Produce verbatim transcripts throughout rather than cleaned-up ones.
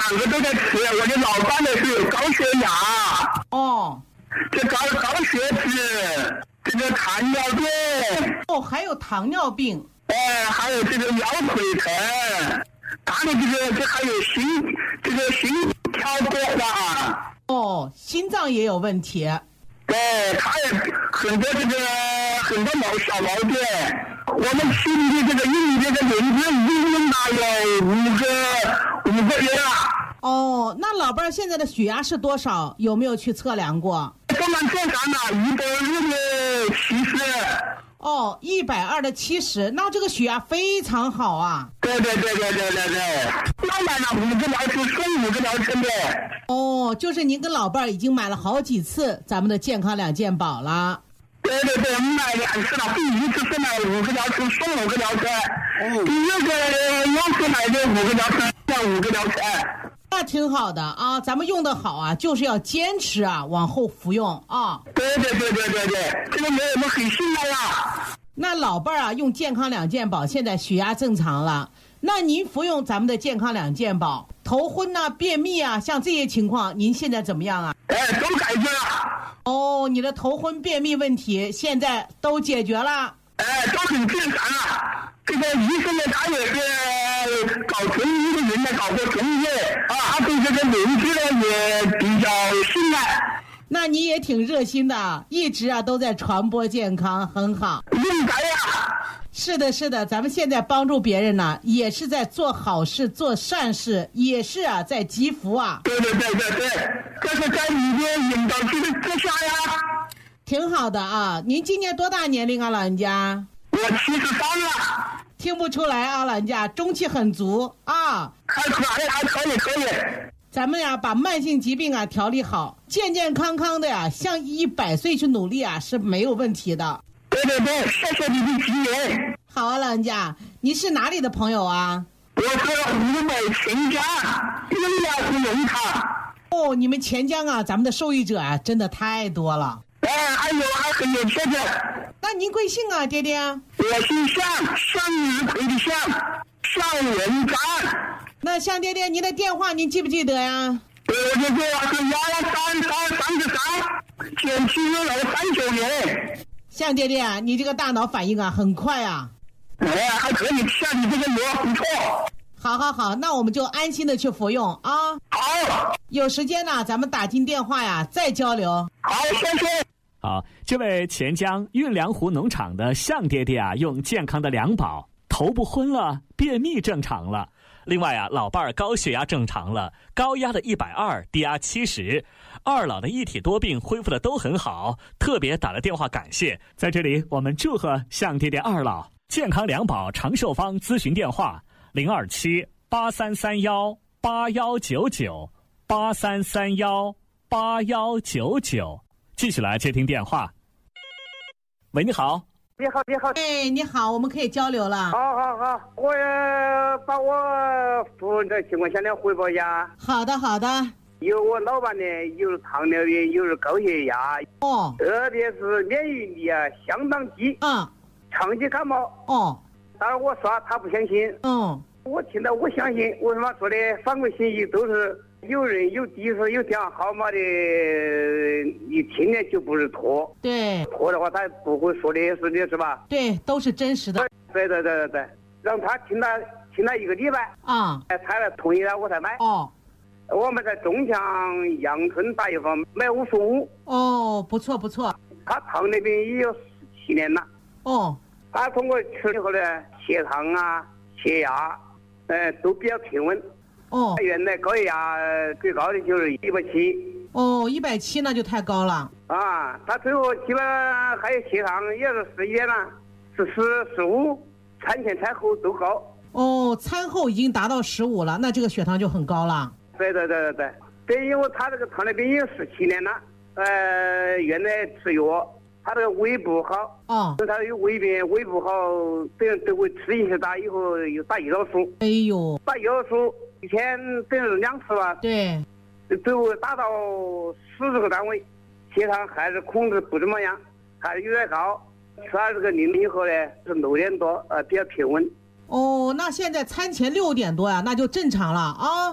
两个都在吃。我的老伴呢是有高血压， 哦， 这高高血脂，这个糖尿病， 哦，还有糖尿病， 哎，还有这个腰腿疼，他的这个这还有心这个心跳过缓， 哦，心脏也有问题。 对，他也很多这个很多毛小毛病。我们亲的这个孕这个年纪已经大有五个五个月了。 哦，那老伴儿现在的血压是多少？有没有去测量过？ 都蛮正常的，一百二的七十。 哦，一百二的七十，那这个血压非常好啊。 对对对对对对对，要买了五个疗程，送五个疗程的。 哦，就是您跟老伴儿已经买了好几次咱们的健康两件宝了。 对对对，我们买两次了，第一次是买五个疗程送五个疗程， 哦， 第二个又是买的五个疗程送五个疗程。 那挺好的啊，咱们用的好啊，就是要坚持啊，往后服用啊。 对对对对对对，这个没我们很信赖呀。 那老伴儿啊，用健康两件宝，现在血压正常了。那您服用咱们的健康两件宝，头昏呐、啊、便秘啊，像这些情况，您现在怎么样啊？ 哎，都改决了。 哦，你的头昏便秘问题现在都解决了。 哎，都很正常啊。这个医生呢，他也是搞中医的人呢，搞过中医啊，他对这个名字呢也比较信赖。 那你也挺热心的，一直啊都在传播健康，很好。 应该呀。 是的，是的，咱们现在帮助别人呢，也是在做好事、做善事，也是啊在积福啊。 对对对对对，这是在你的引导之之下呀。 挺好的啊，您今年多大年龄啊，老人家？ 我七十三了。 听不出来啊，老人家中气很足啊。 还可以，还可以，可以。 咱们呀，把慢性疾病啊调理好，健健康康的呀，向一百岁去努力啊是没有问题的。 对对对，谢谢你的提言。 好啊，老人家，你是哪里的朋友啊？ 我是湖北潜江运粮湖农场。 哦，你们潜江啊，咱们的受益者啊，真的太多了。 哎，还有还很有钱的。 那您贵姓啊，爹爹？ 我姓向，向日葵的向，向文章。 那向爹爹，您的电话您记不记得呀？ 我的电话是幺三三三十三减七六三九零。 向爹爹啊，你这个大脑反应啊很快啊。 哎，还可以，像你这个药不错。 好好好，那我们就安心的去服用啊。 好， 有时间呢，咱们打进电话呀，再交流。 好，谢谢。 好，这位钱江运粮湖农场的向爹爹啊，用健康的两宝，头不昏了，便秘正常了。另外啊，老伴儿高血压正常了，高压的一百二，低压七十，二老的一体多病恢复的都很好，特别打了电话感谢。在这里，我们祝贺向爹爹二老。健康两宝长寿方咨询电话：零二七八三三幺八幺九九八三三幺八幺九九。继续来接听电话。喂，你好。 你好，你好。 哎，你好，我们可以交流了。 好好好，我呃把我夫人的情况向你汇报一下。 好的，好的。 有我老伴呢，有糖尿病，有高血压， 哦， 特别是免疫力啊相当低， 嗯， 长期感冒。 哦， 当然我说他不相信， 嗯， 我听到我相信。为什么说的反馈信息都是有人有地址有电话号码的，一听呢就不是托。 对， 托的话他不会说的是的，是吧？ 对，都是真实的。 对对对对对，让他听了听了一个礼拜啊， 才才同意了我才买。 哦， 我们在中强阳春大药房买五十五。 哦，不错不错。 他糖尿病也有十七年了。 哦， 他通过吃以后呢，血糖啊、血压，呃，都比较平稳。 哦， 原来高血压最高的就是一百七。 哦，一百七那就太高了。 啊，他最后基本上还有血糖也是十一点了，十四、十五，产前产后都高。 哦，餐后已经达到十五了，那这个血糖就很高了。 对对对对对，对，因为他这个糖尿病有十七年了，呃，原来吃药，他这个胃不好， 哦， 他有胃病，胃不好，等于都会吃一些打以后又打胰岛素。 哎呦， 打胰岛素一天等于两次吧。 对， 都达到四十个单位，血糖还是控制不怎么样，还是有点高。吃了这个零以后呢，是六点多，呃，比较平稳。 哦，那现在餐前六点多呀，那就正常了啊。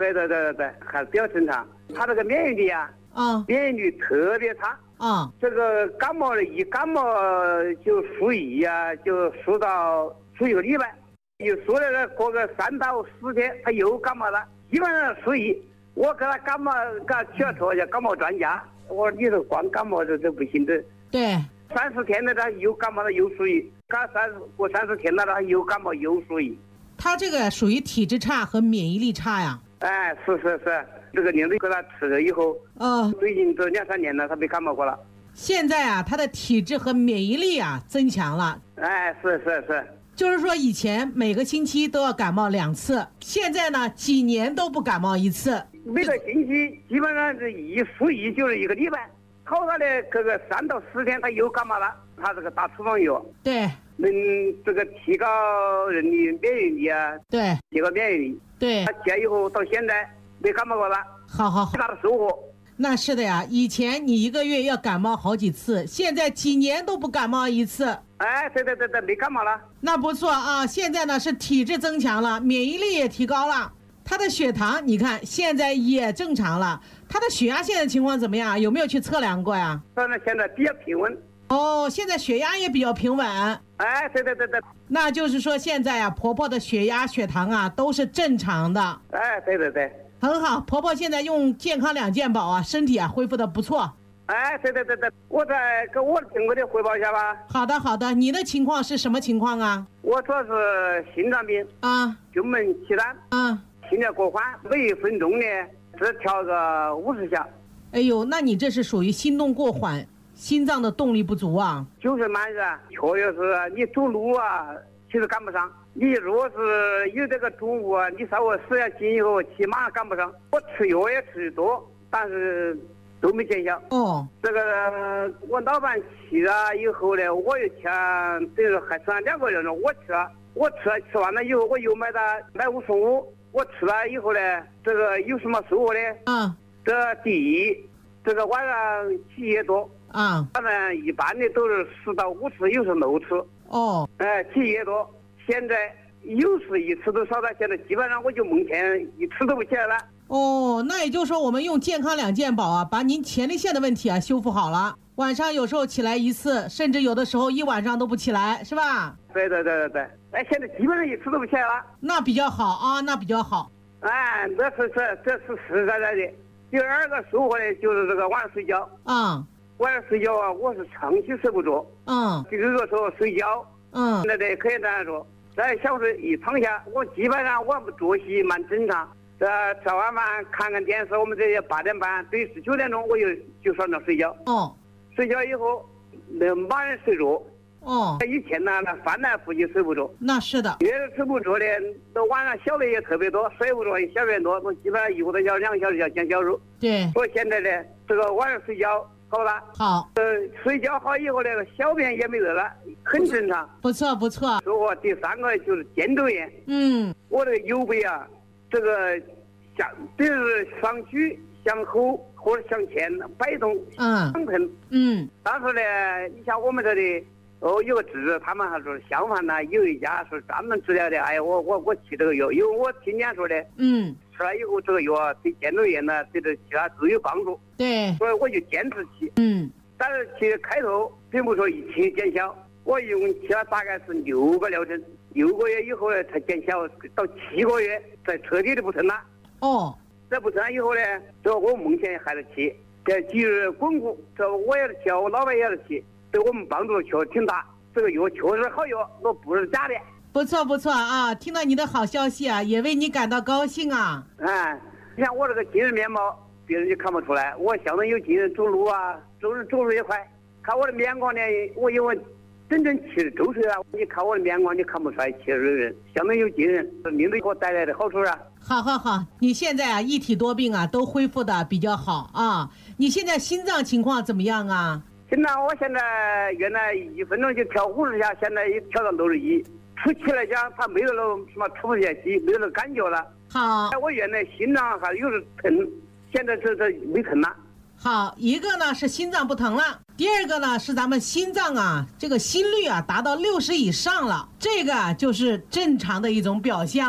对对对对对，还是比较正常。他这个免疫力啊， 嗯免疫力特别差。 嗯， 这个感冒一感冒就输液啊，就输到输一个礼拜，又输了个过个三到十天，他又感冒了，基本上输液。我给他感冒，给他去了托一下感冒专家，我说你这光感冒这这不行的。 对， 三十天了他又感冒了又输液，刚三十过三十天了他又感冒又输液。 他这个属于体质差和免疫力差呀。 哎，是是是，这个年龄给他吃了以后， 嗯， 最近这两三年了，他没感冒过了。 现在啊，他的体质和免疫力啊增强了。 哎，是是是。 就是说，以前每个星期都要感冒两次，现在呢，几年都不感冒一次。 每个星期基本上是一输液就是一个礼拜，好他的这个三到十天他又感冒了，他这个打处方药， 对， 能这个提高人的免疫力啊， 对， 提高免疫力。 对， 他戒以后到现在没感冒过了， 好好好最，大的收获。 那是的呀。以前你一个月要感冒好几次，现在几年都不感冒一次。 哎，对对对对，没感冒了。 那不错啊，现在呢是体质增强了，免疫力也提高了。他的血糖你看现在也正常了，他的血压现在情况怎么样？有没有去测量过呀？ 反正现在比较平稳。 哦，现在血压也比较平稳。 哎，对对对对。 那就是说现在啊，婆婆的血压、血糖啊都是正常的。 哎，对对对。 很好，婆婆现在用健康两件宝啊，身体啊恢复的不错。 哎，对对对对，我再给我的情况的汇报一下吧。 好的好的，你的情况是什么情况啊？ 我主要是心脏病啊， 胸门气短， 啊， 心跳过缓，每一分钟呢只跳个五十下。 哎呦，那你这是属于心动过缓，心脏的动力不足啊。 就是嘛是，确实是你走路啊，其实赶不上。你如果是有这个中午啊，你稍微使下劲以后，起码赶不上。我吃药也吃的多，但是都没见效。 哦， 这个我老伴去了以后呢，我又去了，等于还剩两个人了。我吃了，我吃了吃完了以后，我又买了买五送五。我吃了以后呢，这个有什么收获呢？ 啊， 这第一，这个晚上起也多。 啊， 反正一般的都是十到五次，有时候六次。 哦， 哎，起也多。现在有时一次都少了，现在基本上我就梦见一次都不起来了。 哦，那也就是说，我们用健康两件宝啊，把您前列腺的问题啊修复好了。晚上有时候起来一次，甚至有的时候一晚上都不起来，是吧？ 对对对对对。哎，现在基本上一次都不起来了。 那比较好啊，那比较好。 哎，这是这这是实实在在的。第二个收获呢，就是这个晚上睡觉。 嗯。 晚上睡觉啊，我是长期睡不着。 嗯。 比如说睡觉。 嗯。 那得可以这样说，在小睡一躺下，我基本上我作息蛮正常。这吃完饭看看电视，我们这些八点半对十九点钟我就就上床睡觉。 哦。 睡觉以后，那马上睡着。 哦。 以前呢，那翻来覆去睡不着。 那是的。 越是睡不着的，到晚上小的也特别多，睡不着也小便多，我基本上一个多小时、两个小时要讲小时。 对。 所以现在呢，这个晚上睡觉好了。 好。 呃，睡觉好以后呢，小便也没得了，很正常。 不错不错。 说我第三个就是肩周炎。 嗯。我这个右背啊，这个向就是上去、向后或者向前摆动， 嗯， 疼疼。 嗯。 但是呢，你像我们这里。哦，有个治，他们还说相反呢，有一家说专门治疗的。哎呀，我我我吃这个药，因为我听见说的， 嗯， 吃了以后这个药对肩周炎呢，对这其他都有帮助。 对， 所以我就坚持吃。 嗯， 但是其开头并不说一起见效，我一共吃了大概是六个疗程，六个月以后呢才见效，到七个月才彻底的不疼了。 哦， 这不疼了以后呢，这我目前还是吃，这继续巩固，这我也是吃，我老板也是吃。对我们帮助确实挺大，这个药确实好药，那不是假的。 不错不错啊，听到你的好消息啊，也为你感到高兴啊。 哎，你像我这个精神面貌，别人就看不出来，我相当有精神，走路啊，走路走路也快。看我的面光呢，我因为真正七十周岁了，你看我的面光，你看不出来七十岁人，相当有精神，命都给我带来的好处啊。 好好好，你现在啊一体多病啊都恢复的比较好啊。你现在心脏情况怎么样啊？ 现在我现在原来一分钟就跳五十下，现在也跳到六十一。初期来讲，他没有那什么吐血机，没有那感觉了。 好， 我原来心脏还有时疼，现在这这没疼了。 好，一个呢是心脏不疼了，第二个呢是咱们心脏啊这个心率啊达到六十以上了，这个就是正常的一种表现。